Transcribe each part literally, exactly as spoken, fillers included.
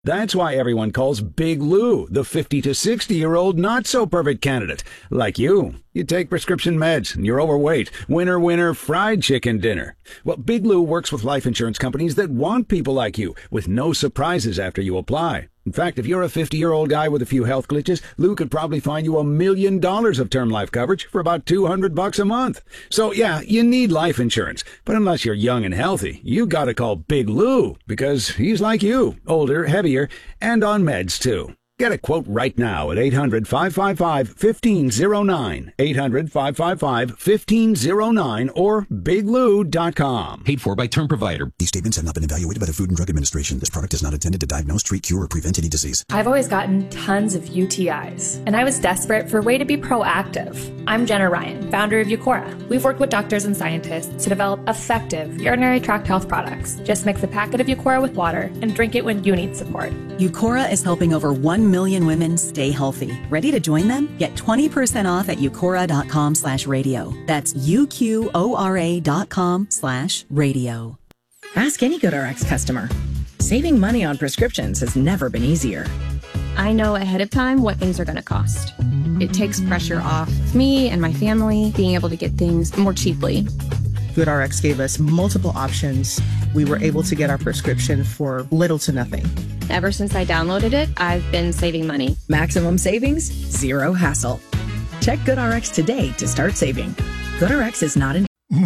That's why everyone calls Big Lou the fifty to sixty-year-old not-so-perfect candidate. Like you. You take prescription meds, and you're overweight. Winner, winner, fried chicken dinner. Well, Big Lou works with life insurance companies that want people like you, with no surprises after you apply. In fact, if you're a fifty-year-old guy with a few health glitches, Lou could probably find you a million dollars of term life coverage for about two hundred bucks a month. So, yeah, you need life insurance. But unless you're young and healthy, you gotta call Big Lou, because he's like you, older, heavier, and on meds, too. Get a quote right now at eight hundred, five five five, one five zero nine, eight hundred, five five five, one five zero nine, or big lou dot com. Paid for by Term Provider. These statements have not been evaluated by the Food and Drug Administration. This product is not intended to diagnose, treat, cure, or prevent any disease. I've always gotten tons of U T Is, and I was desperate for a way to be proactive. I'm Jenna Ryan, founder of Eucora. We've worked with doctors and scientists to develop effective urinary tract health products. Just mix a packet of Eucora with water and drink it when you need support. Eucora is helping over one million women stay healthy. Ready to join them? Get twenty percent off at eucora.com slash radio. That's U-Q-O-R-A dot com slash radio. Ask any GoodRx customer. Saving money on prescriptions has never been easier. I know ahead of time what things are going to cost. It takes pressure off me and my family being able to get things more cheaply. GoodRx gave us multiple options. We were able to get our prescription for little to nothing. Ever since I downloaded it, I've been saving money. Maximum savings, zero hassle. Check GoodRx today to start saving. GoodRx is not an...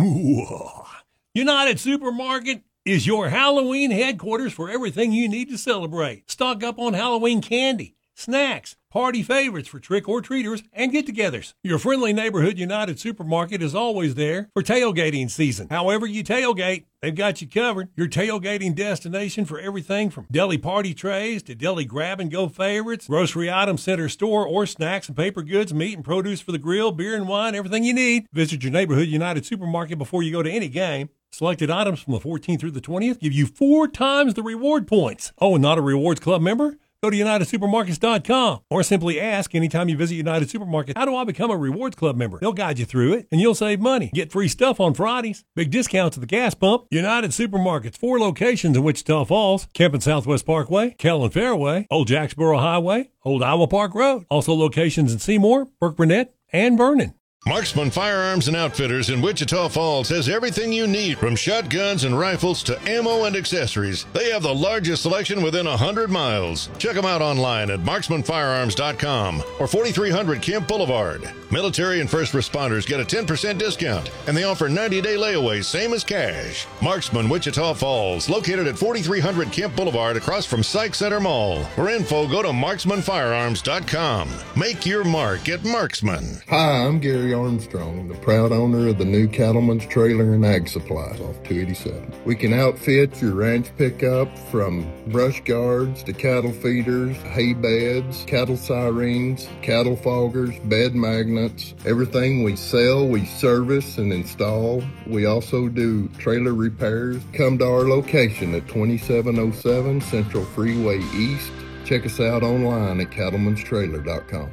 United Supermarket is your Halloween headquarters for everything you need to celebrate. Stock up on Halloween candy, snacks, party favorites for trick-or-treaters and get-togethers. Your friendly neighborhood United Supermarket is always there for tailgating season. However you tailgate, they've got you covered. Your tailgating destination for everything from deli party trays to deli grab-and-go favorites, grocery item center store, or snacks and paper goods, meat and produce for the grill, beer and wine, everything you need. Visit your neighborhood United Supermarket before you go to any game. Selected items from the fourteenth through the twentieth give you four times the reward points. Oh, and not a Rewards Club member? Go to United Supermarkets dot com or simply ask anytime you visit United Supermarket, how do I become a Rewards Club member? They'll guide you through it, and you'll save money. Get free stuff on Fridays, big discounts at the gas pump. United Supermarkets, four locations in Wichita Falls, Kemp and Southwest Parkway, Kellen Fairway, Old Jacksboro Highway, Old Iowa Park Road. Also locations in Seymour, Burke Burnett, and Vernon. Marksman Firearms and Outfitters in Wichita Falls has everything you need, from shotguns and rifles to ammo and accessories. They have the largest selection within one hundred miles. Check them out online at marksman firearms dot com or forty-three hundred Kemp Boulevard. Military and first responders get a ten percent discount, and they offer ninety day layaways, same as cash. Marksman Wichita Falls, located at forty-three hundred Kemp Boulevard across from Sykes Center Mall. For info, go to marksman firearms dot com. Make your mark at Marksman. Hi, I'm Gary Armstrong, the proud owner of the new Cattleman's Trailer and Ag Supplies off two eighty-seven. We can outfit your ranch pickup from brush guards to cattle feeders, hay beds, cattle sirens, cattle foggers, bed magnets. Everything we sell, we service and install. We also do trailer repairs. Come to our location at twenty-seven oh seven Central Freeway East. Check us out online at cattlemans trailer dot com.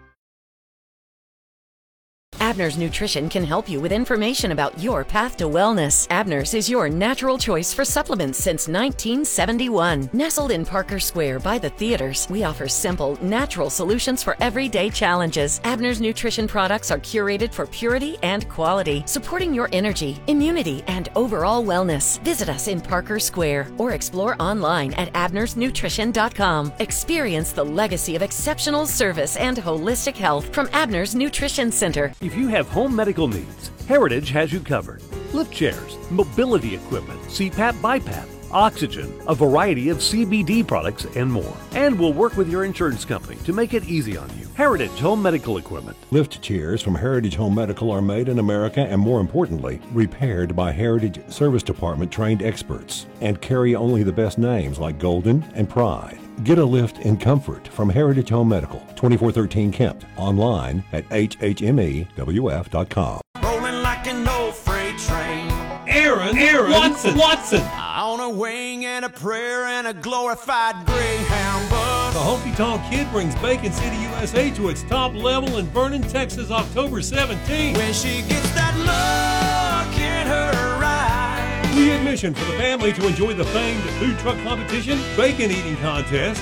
Abner's Nutrition can help you with information about your path to wellness. Abner's is your natural choice for supplements since nineteen seventy-one. Nestled in Parker Square by the theaters, we offer simple, natural solutions for everyday challenges. Abner's Nutrition products are curated for purity and quality, supporting your energy, immunity, and overall wellness. Visit us in Parker Square or explore online at abners nutrition dot com. Experience the legacy of exceptional service and holistic health from Abner's Nutrition Center. If you have home medical needs, Heritage has you covered. Lift chairs, mobility equipment, C PAP, BiPAP, oxygen, a variety of C B D products, and more. And we'll work with your insurance company to make it easy on you. Heritage Home Medical Equipment. Lift chairs from Heritage Home Medical are made in America and, more importantly, repaired by Heritage Service Department trained experts and carry only the best names like Golden and Pride. Get a lift in comfort from Heritage Home Medical, twenty-four thirteen Kemp, online at h h m e w f dot com. Rolling like an old freight train. Aaron, Aaron Watson, Watson. On a wing and a prayer and a glorified Greyhound bus. The Honky Tonk Kid brings Bacon City, U S A to its top level in Vernon, Texas, October seventeenth. When she gets that look in her eye. Free admission for the family to enjoy the famed food truck competition, bacon eating contest,